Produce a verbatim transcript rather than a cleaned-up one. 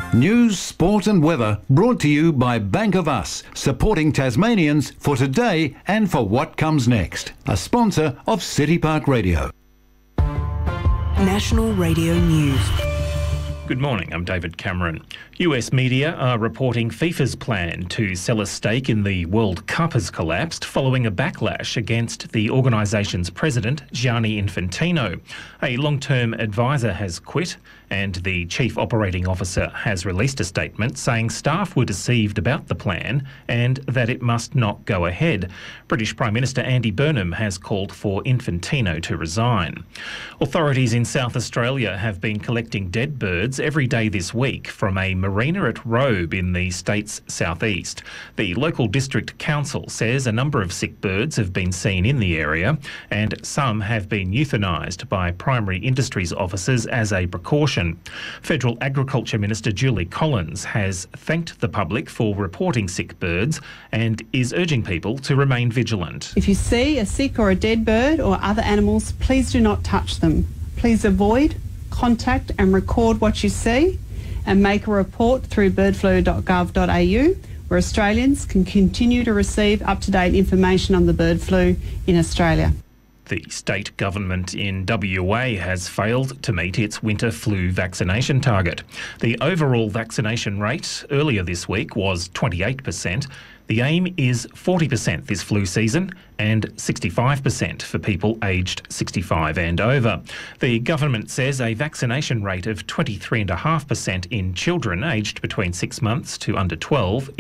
News, sport and weather brought to you by Bank of Us, supporting Tasmanians for today and for what comes next. A sponsor of City Park Radio. National Radio News. Good morning, I'm David Cameron. U S media are reporting FIFA's plan to sell a stake in the World Cup has collapsed following a backlash against the organisation's president, Gianni Infantino. A long-term advisor has quit and the chief operating officer has released a statement saying staff were deceived about the plan and that it must not go ahead. British Prime Minister Andy Burnham has called for Infantino to resign. Authorities in South Australia have been collecting dead birds every day this week from a marina at Robe in the state's southeast. The local district council says a number of sick birds have been seen in the area and some have been euthanised by primary industries officers as a precaution. Federal Agriculture Minister Julie Collins has thanked the public for reporting sick birds and is urging people to remain vigilant. If you see a sick or a dead bird or other animals, please do not touch them. Please avoid, contact and record what you see and make a report through bird flu dot gov dot a u, where Australians can continue to receive up-to-date information on the bird flu in Australia. The state government in W A has failed to meet its winter flu vaccination target. The overall vaccination rate earlier this week was twenty-eight percent. The aim is forty percent this flu season and sixty-five percent for people aged sixty-five and over. The government says a vaccination rate of twenty-three point five percent in children aged between six months to under twelve